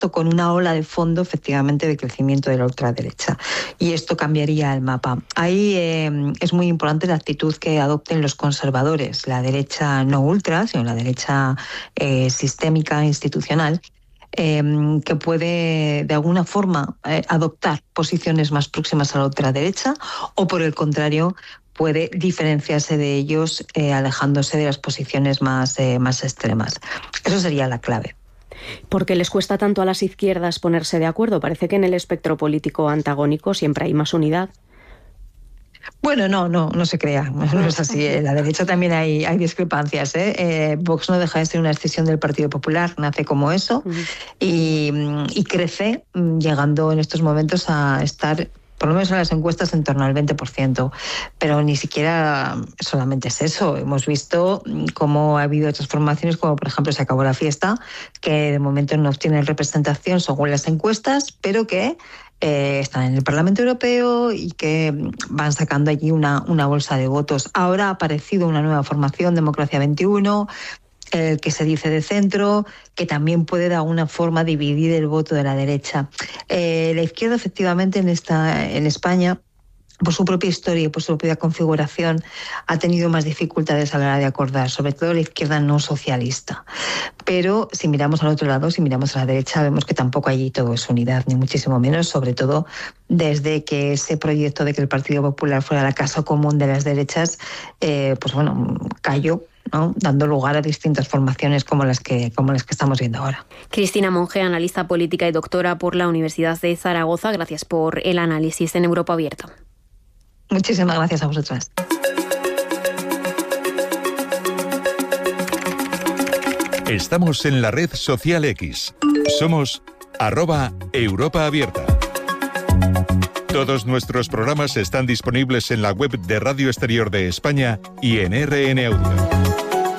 con una ola de fondo, efectivamente, de crecimiento de la ultraderecha. Y esto cambiaría el mapa. Ahí es muy importante la actitud que adopten los conservadores, la derecha no ultra, sino la derecha sistémica, institucional, que puede de alguna forma adoptar posiciones más próximas a la ultraderecha o, por el contrario, puede diferenciarse de ellos alejándose de las posiciones más extremas. Eso sería la clave. ¿Por qué les cuesta tanto a las izquierdas ponerse de acuerdo? Parece que en el espectro político antagónico siempre hay más unidad. Bueno, no se crea, no es así. En la derecha también hay discrepancias. Vox no deja de ser una escisión del Partido Popular, nace como eso y crece, llegando en estos momentos a estar, por lo menos en las encuestas, en torno al 20%. Pero ni siquiera solamente es eso. Hemos visto cómo ha habido otras formaciones, como por ejemplo Se acabó la fiesta, que de momento no obtienen representación según las encuestas, pero que están en el Parlamento Europeo y que van sacando allí una bolsa de votos. Ahora ha aparecido una nueva formación, Democracia 21, que se dice de centro, que también puede de alguna forma dividir el voto de la derecha. La izquierda, efectivamente, en España, por su propia historia y por su propia configuración, ha tenido más dificultades a la hora de acordar, sobre todo la izquierda no socialista. Pero si miramos al otro lado, si miramos a la derecha, vemos que tampoco allí todo es unidad, ni muchísimo menos, sobre todo desde que ese proyecto de que el Partido Popular fuera la casa común de las derechas, cayó, ¿no?, dando lugar a distintas formaciones como las que estamos viendo ahora. Cristina Monge, analista política y doctora por la Universidad de Zaragoza, gracias por el análisis en Europa Abierta. Muchísimas gracias a vosotras. Estamos en la red social X. Somos @Europa Abierta. Todos nuestros programas están disponibles en la web de Radio Exterior de España y en RN Audio.